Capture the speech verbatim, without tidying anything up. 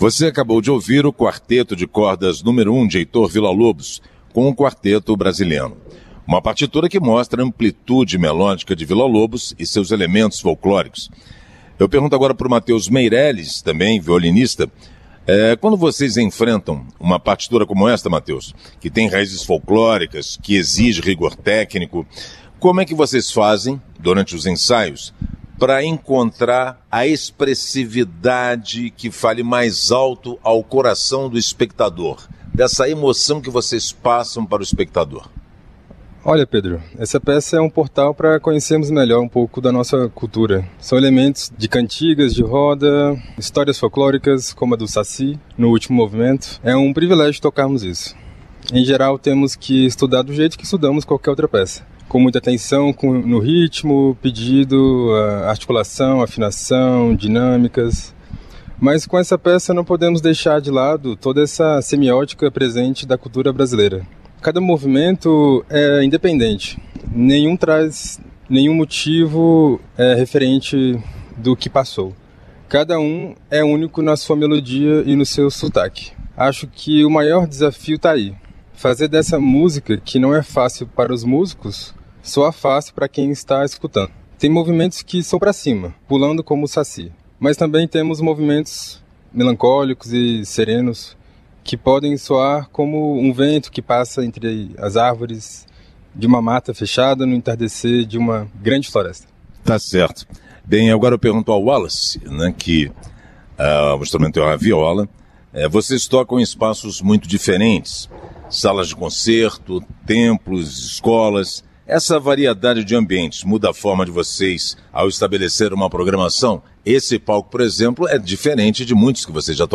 Você acabou de ouvir o quarteto de cordas número um de Heitor Villa-Lobos, com o quarteto brasileiro. Uma partitura que mostra a amplitude melódica de Villa-Lobos e seus elementos folclóricos. Eu pergunto agora para o Matheus Meirelles, também violinista, é, quando vocês enfrentam uma partitura como esta, Matheus, que tem raízes folclóricas, que exige rigor técnico, como é que vocês fazem, durante os ensaios, para encontrar a expressividade que fale mais alto ao coração do espectador, dessa emoção que vocês passam para o espectador? Olha, Pedro, essa peça é um portal para conhecermos melhor um pouco da nossa cultura. São elementos de cantigas, de roda, histórias folclóricas, como a do Saci, no último movimento. É um privilégio tocarmos isso. Em geral, temos que estudar do jeito que estudamos qualquer outra peça. Com muita atenção com, no ritmo, pedido, articulação, afinação, dinâmicas. Mas com essa peça não podemos deixar de lado toda essa semiótica presente da cultura brasileira. Cada movimento é independente, nenhum traz nenhum motivo é, referente do que passou. Cada um é único na sua melodia e no seu sotaque. Acho que o maior desafio está aí. Fazer dessa música, que não é fácil para os músicos, soa fácil para quem está escutando. Tem movimentos que são para cima, pulando como o Saci. Mas também temos movimentos melancólicos e serenos, que podem soar como um vento que passa entre as árvores de uma mata fechada no entardecer de uma grande floresta. Tá certo. Bem, agora eu pergunto ao Wallace, né, que uh, o instrumento é uma viola. É, vocês tocam em espaços muito diferentes, salas de concerto, templos, escolas. Essa variedade de ambientes muda a forma de vocês ao estabelecer uma programação? Esse palco, por exemplo, é diferente de muitos que vocês já tocaram.